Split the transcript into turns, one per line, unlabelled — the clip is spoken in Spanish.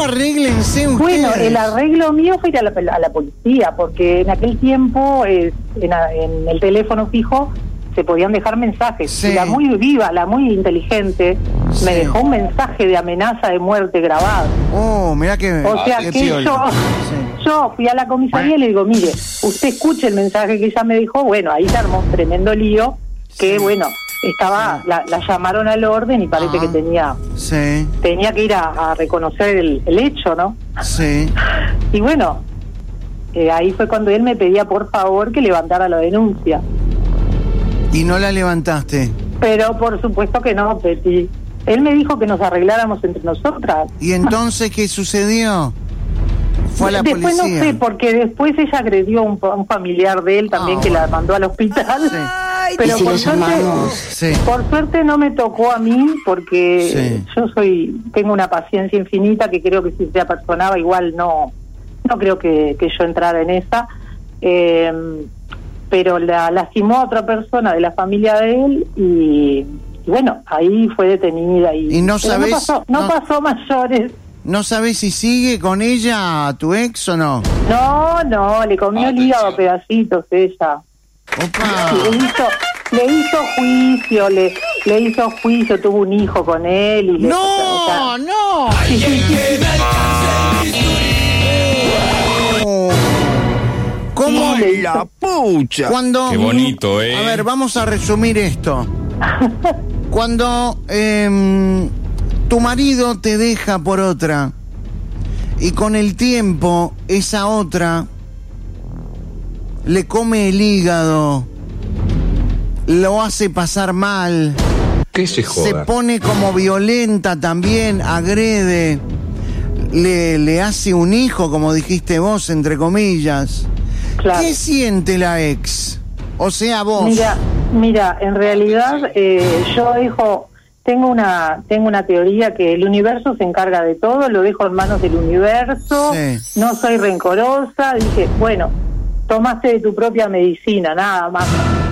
arréglense ustedes.
Bueno, el arreglo mío fue ir a la policía, porque en aquel tiempo en el teléfono fijo se podían dejar mensajes.
Sí.
Y la muy viva, la muy inteligente,
Sí.
me dejó un mensaje de amenaza de muerte grabado.
Oh, mirá que...
O sea
qué
que
piola.
yo fui a la comisaría y le digo, mire, usted escuche el mensaje que ella me dejó. Bueno, ahí se armó un tremendo lío, que
Sí.
bueno, estaba, la llamaron al orden y parece que tenía que ir a reconocer el hecho, ¿no?
Sí.
Y bueno, ahí fue cuando él me pedía por favor que levantara la denuncia.
¿Y no la levantaste?
Pero por supuesto que no, Peti. Él me dijo que nos arregláramos entre nosotras.
¿Y entonces qué sucedió? Fue a la
Después
policía.
no sé, porque después ella agredió a un familiar de él también, que la mandó al hospital.
Sí.
Pero
¿Y si
por
lo llamamos?
Sí.
suerte no me tocó a mí, porque yo tengo una paciencia infinita que creo que si se apersonaba igual no creo que yo entrara en esa. Pero la lastimó a otra persona de la familia de él y bueno, ahí fue detenida.
¿Y no sabés?
No pasó mayores.
¿No sabés si sigue con ella tu ex o no?
No, le comió el hígado a pedacitos ella.
Opa.
Le hizo juicio, le hizo juicio, tuvo un hijo con él y
¡No! ¡No! ¿Cómo
la pucha?
Cuando...
Qué bonito,
A ver, vamos a resumir esto. Cuando tu marido te deja por otra y con el tiempo esa otra le come el hígado, lo hace pasar mal,
¿Qué se
se
joda?
pone como violenta también, agrede, le hace un hijo, como dijiste vos, entre comillas.
Claro.
¿Qué siente la ex? O sea, vos.
Mira, en realidad yo tengo una teoría que el universo se encarga de todo, lo dejo en manos del universo,
Sí.
no soy rencorosa, dije, bueno, tomaste de tu propia medicina, nada más.